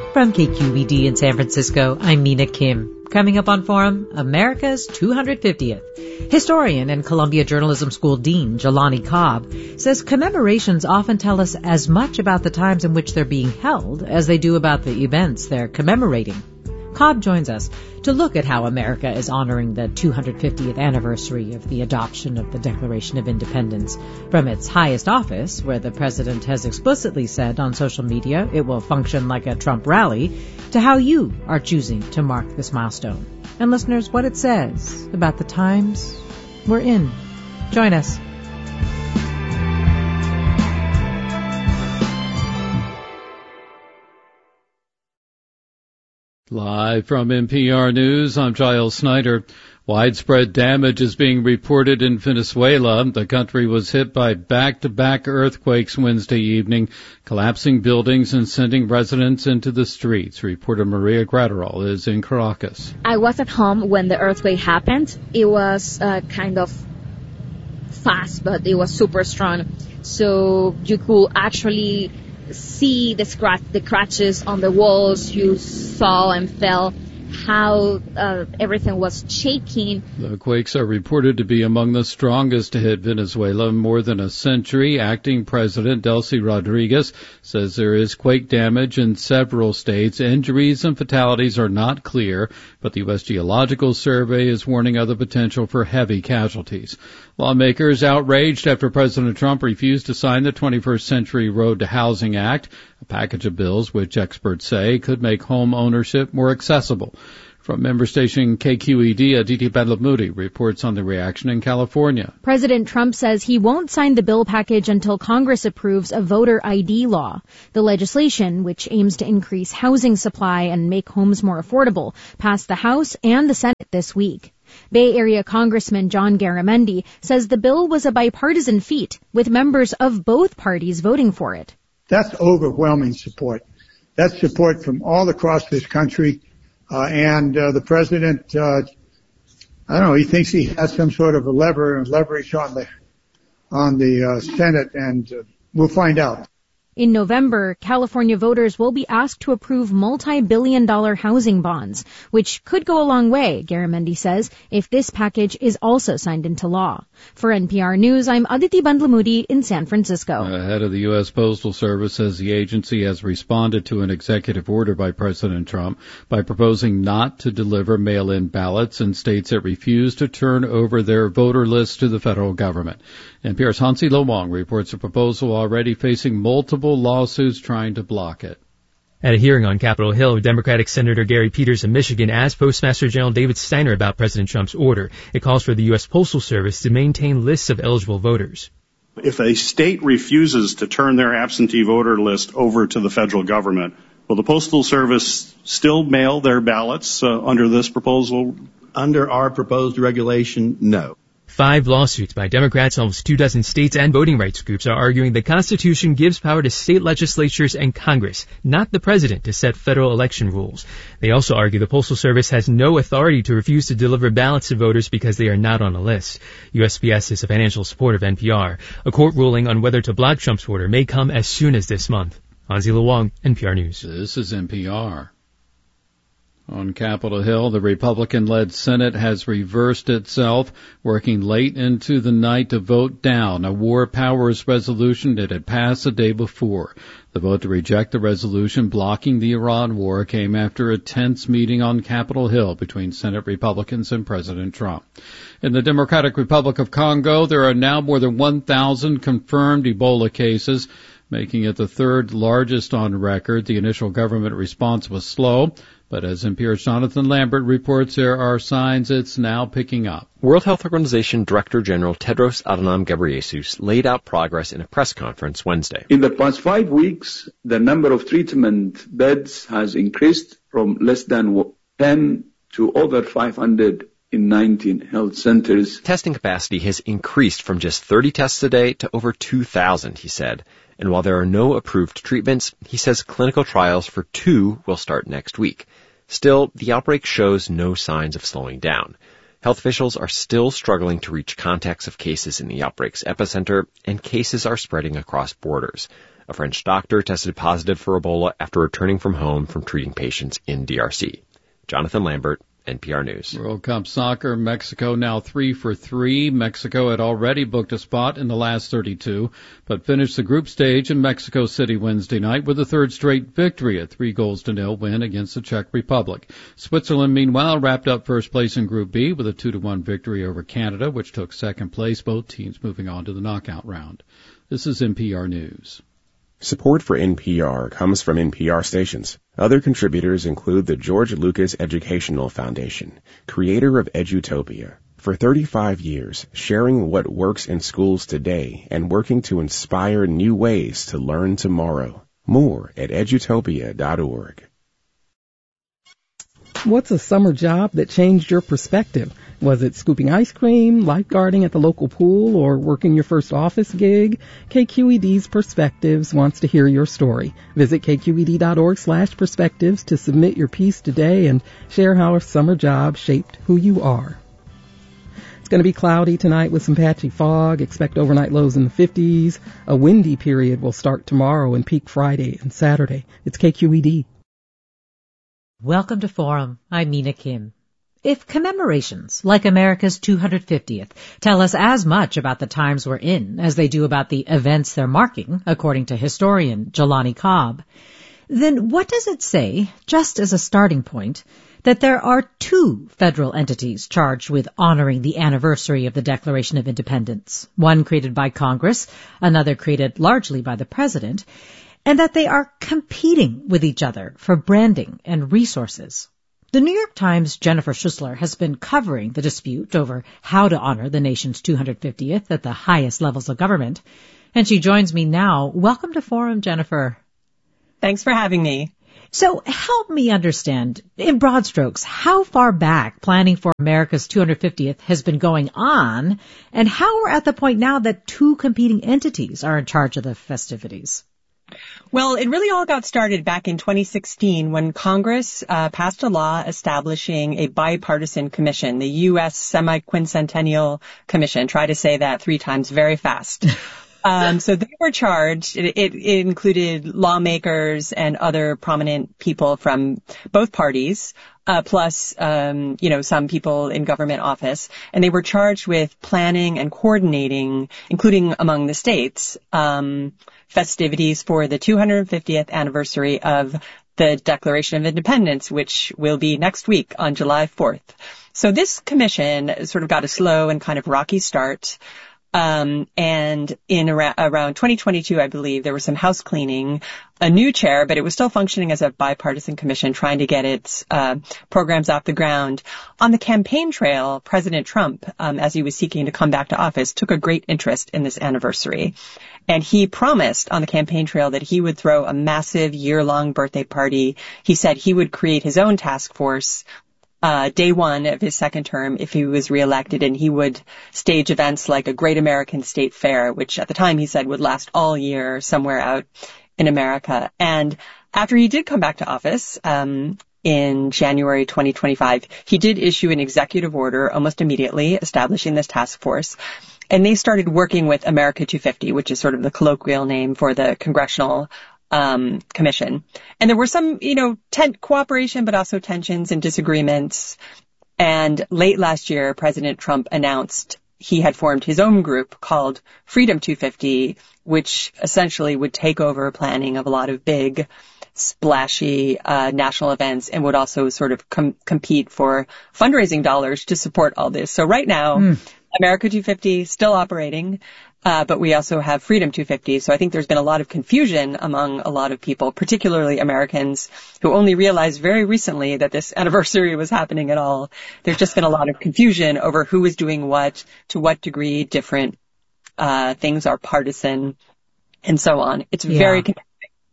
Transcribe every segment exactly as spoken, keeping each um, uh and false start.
From K Q E D in San Francisco, I'm Mina Kim. Coming up on Forum, America's two hundred fiftieth. Historian and Columbia Journalism School Dean Jelani Cobb says commemorations often tell us as much about the times in which they're being held as they do about the events they're commemorating. Cobb joins us to look at how America is honoring the two hundred fiftieth anniversary of the adoption of the Declaration of Independence from its highest office, where the president has explicitly said on social media it will function like a Trump rally, to how you are choosing to mark this milestone. And listeners, what it says about the times we're in. Join us. Live from N P R News, I'm Giles Snyder. Widespread damage is being reported in Venezuela. The country was hit by back-to-back earthquakes Wednesday evening, collapsing buildings and sending residents into the streets. Reporter Maria Graterol is in Caracas. I was at home when the earthquake happened. It was uh, kind of fast, but it was super strong. So you could actually see the scratch, the scratches on the walls. You saw and felt how uh, everything was shaking. The quakes are reported to be among the strongest to hit Venezuela in more than a century. Acting President Delcy Rodriguez says there is quake damage in several states. Injuries and fatalities are not clear, but the U S Geological Survey is warning of the potential for heavy casualties. Lawmakers outraged after President Trump refused to sign the twenty-first Century Road to Housing Act, a package of bills which experts say could make home ownership more accessible. From member station K Q E D, Aditi Badlamudi reports on the reaction in California. President Trump says he won't sign the bill package until Congress approves a voter I D law. The legislation, which aims to increase housing supply and make homes more affordable, passed the House and the Senate this week. Bay Area Congressman John Garamendi says the bill was a bipartisan feat, with members of both parties voting for it. That's overwhelming support. That's support from all across this country. Uh, and uh, the president, uh, I don't know, he thinks he has some sort of a lever and leverage on the on the uh, Senate, and uh, we'll find out. In November, California voters will be asked to approve multi-billion dollar housing bonds, which could go a long way, Garamendi says, if this package is also signed into law. For N P R News, I'm Aditi Bandlamudi in San Francisco. The head of the U S Postal Service says the agency has responded to an executive order by President Trump by proposing not to deliver mail-in ballots in states that refuse to turn over their voter lists to the federal government. N P R's Hansi Lo Wong reports a proposal already facing multiple lawsuits trying to block it. At a hearing on Capitol Hill, Democratic Senator Gary Peters of Michigan asked Postmaster General David Steiner about President Trump's order. It calls for the U S Postal Service to maintain lists of eligible voters. If a state refuses to turn their absentee voter list over to the federal government, will the Postal Service still mail their ballots uh, under this proposal? Under our proposed regulation, no. Five lawsuits by Democrats in almost two dozen states and voting rights groups are arguing the Constitution gives power to state legislatures and Congress, not the president, to set federal election rules. They also argue the Postal Service has no authority to refuse to deliver ballots to voters because they are not on a list. U S P S is a financial supporter of N P R. A court ruling on whether to block Trump's order may come as soon as this month. Hansi Lo Wong, N P R News. This is N P R. On Capitol Hill, the Republican-led Senate has reversed itself, working late into the night to vote down a war powers resolution that had passed the day before. The vote to reject the resolution blocking the Iran war came after a tense meeting on Capitol Hill between Senate Republicans and President Trump. In the Democratic Republic of Congo, there are now more than one thousand confirmed Ebola cases, making it the third largest on record. The initial government response was slow, but as N P R's Jonathan Lambert reports, there are signs it's now picking up. World Health Organization Director General Tedros Adhanom Ghebreyesus laid out progress in a press conference Wednesday. In the past five weeks, the number of treatment beds has increased from less than ten to over five hundred in nineteen health centers. Testing capacity has increased from just thirty tests a day to over two thousand, he said. And while there are no approved treatments, he says clinical trials for two will start next week. Still, the outbreak shows no signs of slowing down. Health officials are still struggling to reach contacts of cases in the outbreak's epicenter, and cases are spreading across borders. A French doctor tested positive for Ebola after returning from home from treating patients in D R C. Jonathan Lambert, N P R News. World Cup soccer, Mexico now three for three. Mexico had already booked a spot in the last thirty-two, but finished the group stage in Mexico City Wednesday night with a third straight victory, a three goals to nil win against the Czech Republic. Switzerland, meanwhile, wrapped up first place in Group B with a two to one victory over Canada, which took second place, both teams moving on to the knockout round. This is N P R News. Support for N P R comes from N P R stations. Other contributors include the George Lucas Educational Foundation, creator of Edutopia. For thirty-five years, sharing what works in schools today and working to inspire new ways to learn tomorrow. More at edutopia dot org. What's a summer job that changed your perspective? Was it scooping ice cream, lifeguarding at the local pool, or working your first office gig? K Q E D's Perspectives wants to hear your story. Visit k q e d dot org slash perspectives to submit your piece today and share how a summer job shaped who you are. It's going to be cloudy tonight with some patchy fog. Expect overnight lows in the fifties. A windy period will start tomorrow and peak Friday and Saturday. It's K Q E D. Welcome to Forum. I'm Mina Kim. If commemorations, like America's two hundred fiftieth, tell us as much about the times we're in as they do about the events they're marking, according to historian Jelani Cobb, then what does it say, just as a starting point, that there are two federal entities charged with honoring the anniversary of the Declaration of Independence, one created by Congress, another created largely by the President, and that they are competing with each other for branding and resources? The New York Times' Jennifer Schussler has been covering the dispute over how to honor the nation's two hundred fiftieth at the highest levels of government, and she joins me now. Welcome to Forum, Jennifer. Thanks for having me. So help me understand, in broad strokes, how far back planning for America's two hundred fiftieth has been going on, and how we're at the point now that two competing entities are in charge of the festivities. Well, it really all got started back in twenty sixteen when Congress uh, passed a law establishing a bipartisan commission, the U S Semi-Quincentennial Commission. Try to say that three times very fast. Um, so they were charged. It, it, it included lawmakers and other prominent people from both parties, uh, plus, um, you know, some people in government office. And they were charged with planning and coordinating, including among the states, um, festivities for the two hundred fiftieth anniversary of the Declaration of Independence, which will be next week on July fourth. So this commission sort of got a slow and kind of rocky start. Um, and in ara- around twenty twenty-two, I believe, there was some house cleaning, a new chair, but it was still functioning as a bipartisan commission trying to get its uh, programs off the ground. On the campaign trail, President Trump, um, as he was seeking to come back to office, took a great interest in this anniversary. And he promised on the campaign trail that he would throw a massive year-long birthday party. He said he would create his own task force Uh, day one of his second term if he was reelected, and he would stage events like a Great American State Fair, which at the time he said would last all year somewhere out in America. And after he did come back to office, um, in January twenty twenty-five, he did issue an executive order almost immediately establishing this task force. And they started working with America two fifty, which is sort of the colloquial name for the congressional Um, commission. And there were some, you know, ten- cooperation, but also tensions and disagreements. And late last year, President Trump announced he had formed his own group called Freedom two fifty, which essentially would take over planning of a lot of big, splashy uh, national events and would also sort of com- compete for fundraising dollars to support all this. So right now, mm. America two fifty still operating. Uh, but we also have Freedom two fifty. So I think there's been a lot of confusion among a lot of people, particularly Americans who only realized very recently that this anniversary was happening at all. There's just been a lot of confusion over who is doing what, to what degree different uh, things are partisan, and so on. It's yeah. very confusing.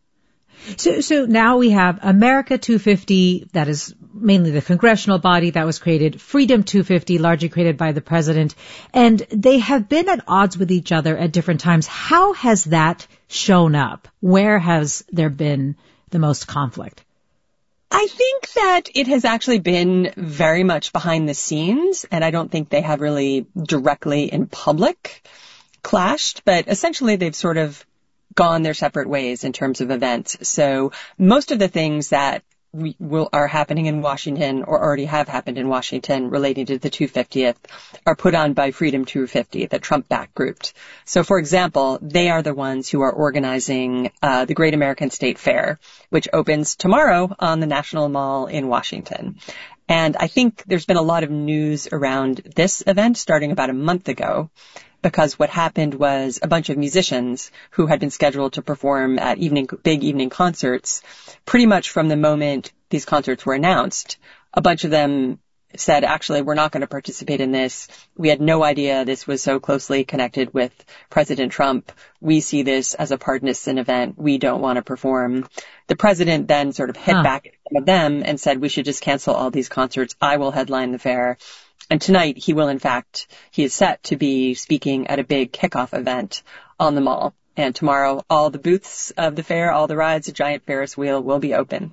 So, so now we have America two fifty, that is mainly the congressional body that was created, Freedom two fifty, largely created by the president, and they have been at odds with each other at different times. How has that shown up? Where has there been the most conflict? I think that it has actually been very much behind the scenes, and I don't think they have really directly in public clashed, but essentially they've sort of gone their separate ways in terms of events. So most of the things that we will are happening in Washington or already have happened in Washington relating to the two hundred fiftieth are put on by Freedom two fifty, the Trump-backed group. So, for example, they are the ones who are organizing uh, the Great American State Fair, which opens tomorrow on the National Mall in Washington. And I think there's been a lot of news around this event starting about a month ago, because what happened was a bunch of musicians who had been scheduled to perform at evening, big evening concerts, pretty much from the moment these concerts were announced, a bunch of them said, actually, we're not going to participate in this. We had no idea this was so closely connected with President Trump. We see this as a partisan event. We don't want to perform. The president then sort of hit huh. back at some of them and said, we should just cancel all these concerts. I will headline the fair. And tonight he will, in fact, he is set to be speaking at a big kickoff event on the mall. And tomorrow, all the booths of the fair, all the rides, a giant Ferris wheel will be open.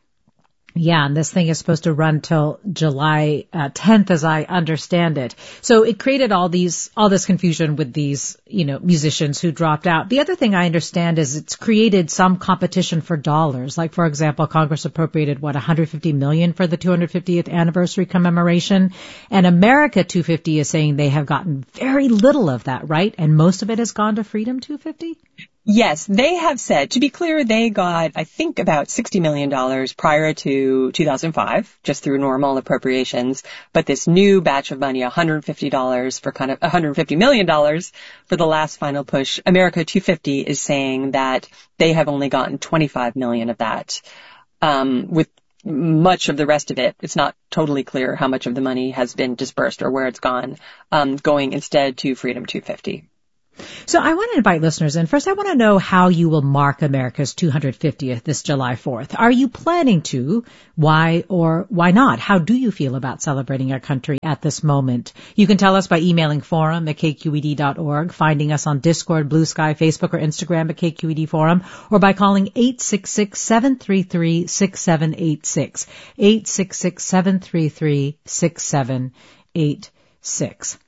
Yeah, and this thing is supposed to run till July uh, tenth, as I understand it. So it created all these, all this confusion with these, you know, musicians who dropped out. The other thing I understand is it's created some competition for dollars. Like, for example, Congress appropriated, what, one hundred fifty million dollars for the two hundred fiftieth anniversary commemoration. And America two fifty is saying they have gotten very little of that, right? And most of it has gone to Freedom two fifty? Yes, they have said, to be clear, they got, I think, about sixty million dollars prior to two thousand five, just through normal appropriations. But this new batch of money, one hundred fifty dollars for kind of one hundred fifty million dollars for the last final push, America two fifty is saying that they have only gotten twenty-five million dollars of that. Um, with much of the rest of it, it's not totally clear how much of the money has been dispersed or where it's gone, um, going instead to Freedom two fifty. So I want to invite listeners in. First, I want to know how you will mark America's two hundred fiftieth this July fourth. Are you planning to? Why or why not? How do you feel about celebrating our country at this moment? You can tell us by emailing forum at k q e d dot org, finding us on Discord, Blue Sky, Facebook, or Instagram at K Q E D Forum, or by calling eight six six, seven three three, six seven eight six, eight six six, seven three three, six seven eight six.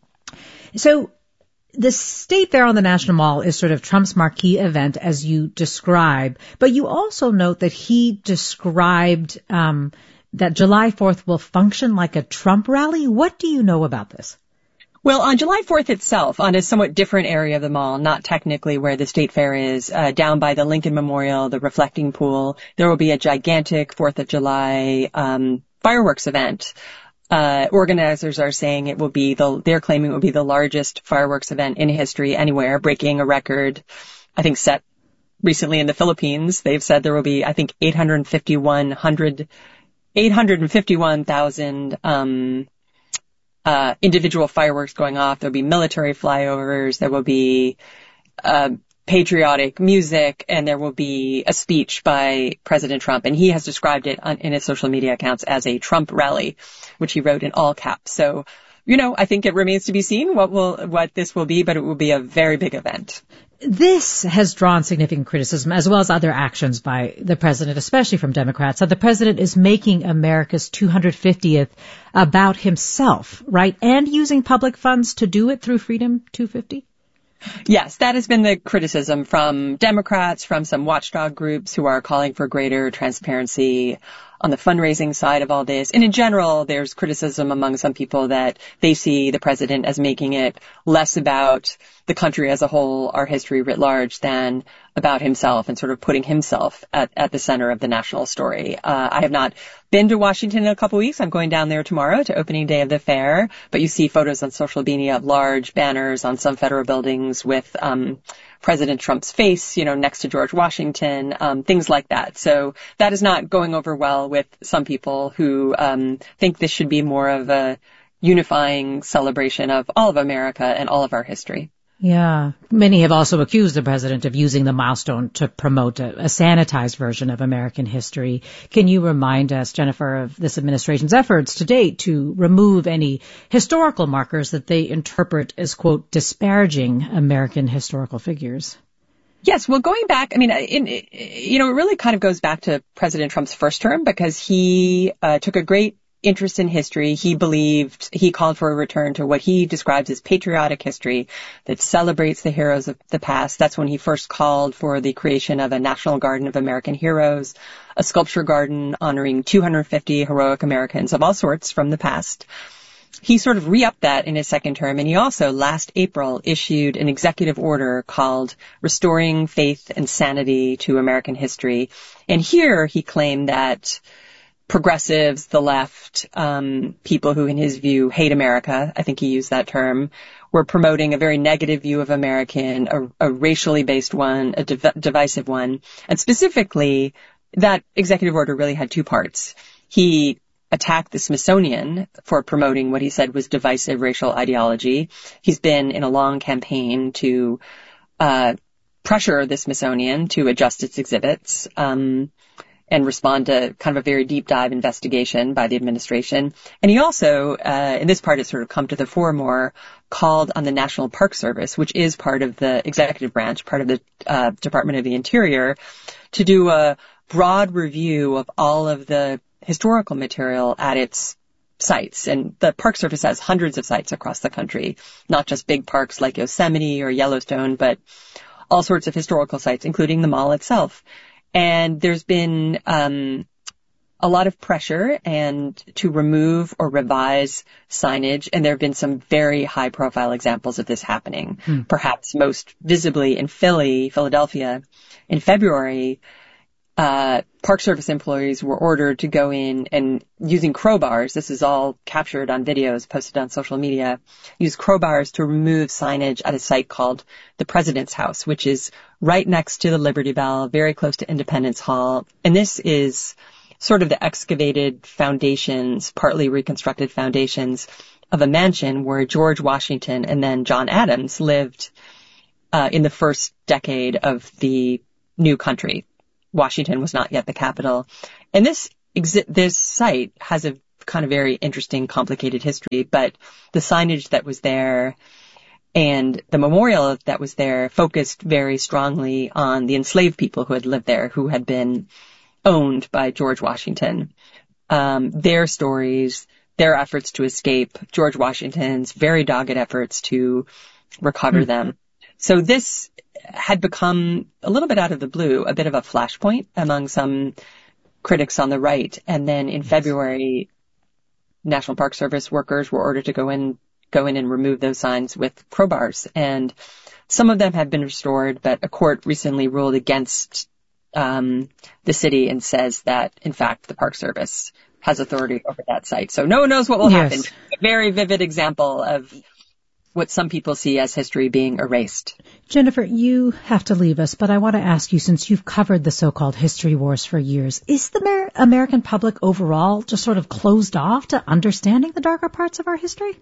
So, the State Fair on the National Mall is sort of Trump's marquee event, as you describe, but you also note that he described um, that July fourth will function like a Trump rally. What do you know about this? Well, on July fourth itself, on a somewhat different area of the mall, not technically where the State Fair is, uh, down by the Lincoln Memorial, the reflecting pool, there will be a gigantic fourth of July um, fireworks event. Uh, organizers are saying it will be the, they're claiming it will be the largest fireworks event in history anywhere, breaking a record, I think, set recently in the Philippines. They've said there will be, I think, eight hundred fifty-one thousand, um, uh, individual fireworks going off. There'll be military flyovers. There will be, uh, patriotic music, and there will be a speech by President Trump. And he has described it on, in his social media accounts as a Trump rally, which he wrote in all caps. So, you know, I think it remains to be seen what will, what this will be, but it will be a very big event. This has drawn significant criticism, as well as other actions by the president, especially from Democrats, that the president is making America's two hundred fiftieth about himself, right? And using public funds to do it through Freedom two fifty? Yes, that has been the criticism from Democrats, from some watchdog groups who are calling for greater transparency on the fundraising side of all this. And in general, there's criticism among some people that they see the president as making it less about the country as a whole, our history writ large, than about himself, and sort of putting himself at, at the center of the national story. Uh, I have not been to Washington in a couple weeks. I'm going down there tomorrow to opening day of the fair, but you see photos on social media of large banners on some federal buildings with um President Trump's face, you know, next to George Washington, um, things like that. So that is not going over well with some people who um think this should be more of a unifying celebration of all of America and all of our history. Yeah. Many have also accused the president of using the milestone to promote a, a sanitized version of American history. Can you remind us, Jennifer, of this administration's efforts to date to remove any historical markers that they interpret as, quote, disparaging American historical figures? Yes, well, going back, I mean, in, you know, it really kind of goes back to President Trump's first term because he uh, took a great interest in history. He believed, he called for a return to what he describes as patriotic history that celebrates the heroes of the past. That's when he first called for the creation of a National Garden of American Heroes, a sculpture garden honoring two hundred fifty heroic Americans of all sorts from the past. He sort of re-upped that in his second term, and he also, last April, issued an executive order called Restoring Faith and Sanity to American History. And here he claimed that progressives, the left, um, people who, in his view, hate America, I think he used that term, were promoting a very negative view of American, a, a racially based one, a div- divisive one. And specifically, that executive order really had two parts. He attacked the Smithsonian for promoting what he said was divisive racial ideology. He's been in a long campaign to uh pressure the Smithsonian to adjust its exhibits um and respond to kind of a very deep dive investigation by the administration. And he also, uh in this part, has sort of come to the fore more, called on the National Park Service, which is part of the executive branch, part of the uh Department of the Interior, to do a broad review of all of the historical material at its sites. And the Park Service has hundreds of sites across the country, not just big parks like Yosemite or Yellowstone, but all sorts of historical sites, including the mall itself. And there's been um a lot of pressure and to remove or revise signage, and there have been some very high-profile examples of this happening. Hmm. Perhaps most visibly in Philly, Philadelphia, in February, Uh, Park Service employees were ordered to go in and using crowbars, this is all captured on videos posted on social media, use crowbars to remove signage at a site called the President's House, which is right next to the Liberty Bell, very close to Independence Hall. And this is sort of the excavated foundations, partly reconstructed foundations of a mansion where George Washington and then John Adams lived uh, in the first decade of the new country. Washington was not yet the capital. And this exi- this site has a kind of very interesting, complicated history, but the signage that was there and the memorial that was there focused very strongly on the enslaved people who had lived there, who had been owned by George Washington. Um, their stories, their efforts to escape, George Washington's very dogged efforts to recover mm-hmm. them. So this had become a little bit out of the blue, a bit of a flashpoint among some critics on the right. And then in February, National Park Service workers were ordered to go in, go in and remove those signs with crowbars. And some of them have been restored, but a court recently ruled against um, the city and says that, in fact, the Park Service has authority over that site. So no one knows what will yes. happen. A very vivid example of what some people see as history being erased. Jennifer, you have to leave us, but I want to ask you, since you've covered the so-called history wars for years, is the Amer- American public overall just sort of closed off to understanding the darker parts of our history?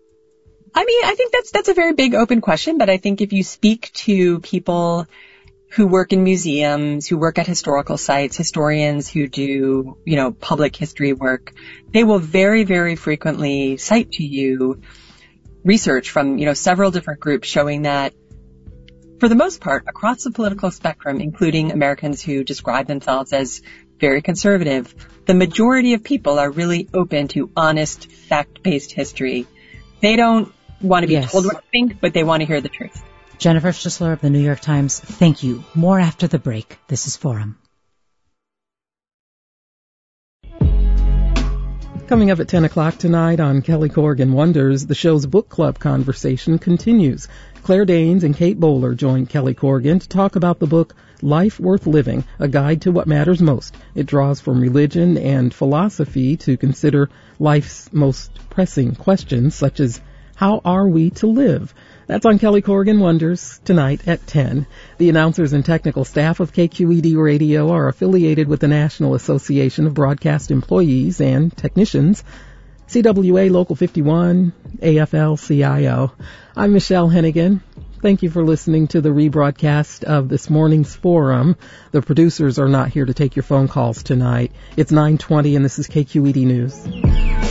I mean, I think that's that's a very big open question, but I think if you speak to people who work in museums, who work at historical sites, historians who do, you know, public history work, they will very, very frequently cite to you research from, you know, several different groups showing that, for the most part, across the political spectrum, including Americans who describe themselves as very conservative, the majority of people are really open to honest, fact-based history. They don't want to be yes. told what to think, but they want to hear the truth. Jennifer Schisler of the New York Times, thank you. More after the break. This is Forum. Coming up at ten o'clock tonight on Kelly Corrigan Wonders, the show's book club conversation continues. Claire Danes and Kate Bowler join Kelly Corrigan to talk about the book Life Worth Living, A Guide to What Matters Most. It draws from religion and philosophy to consider life's most pressing questions, such as, how are we to live? That's on Kelly Corrigan Wonders tonight at ten. The announcers and technical staff of K Q E D Radio are affiliated with the National Association of Broadcast Employees and Technicians, C W A Local fifty-one, A F L C I O. I'm Michelle Hennigan. Thank you for listening to the rebroadcast of this morning's Forum. The producers are not here to take your phone calls tonight. It's nine twenty and this is K Q E D News.